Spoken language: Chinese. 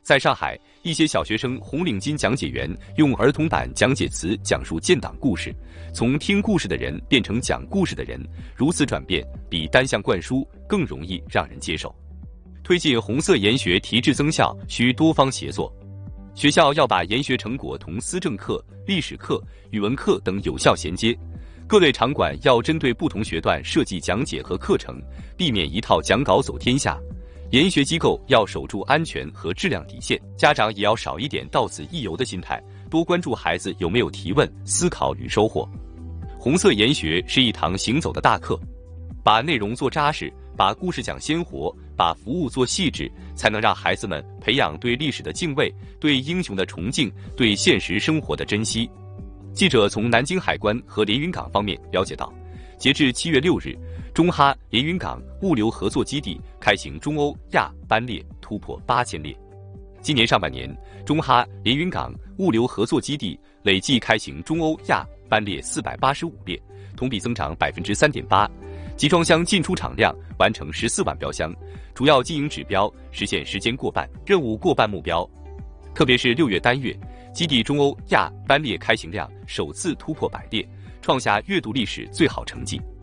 在上海，一些小学生红领巾讲解员用儿童版讲解词讲述建党故事，从听故事的人变成讲故事的人，如此转变比单向灌输更容易让人接受。推进红色研学提质增效，需多方协作。学校要把研学成果同思政课、历史课、语文课等有效衔接。各类场馆要针对不同学段设计讲解和课程，避免一套讲稿走天下。研学机构要守住安全和质量底线，家长也要少一点到此一游的心态，多关注孩子有没有提问、思考与收获。红色研学是一堂行走的大课，把内容做扎实，把故事讲鲜活，把服务做细致，才能让孩子们培养对历史的敬畏、对英雄的崇敬、对现实生活的珍惜。记者从南京海关和连云港方面了解到，截至7月6日，中哈连云港物流合作基地开行中欧亚班列突破8000列。今年上半年，中哈连云港物流合作基地累计开行中欧亚班列485列，同比增长3.8%。集装箱进出厂量完成14万标箱，主要经营指标实现时间过半、任务过半目标。特别是6月单月，基地中欧亚班列开行量首次突破100列，创下月度历史最好成绩。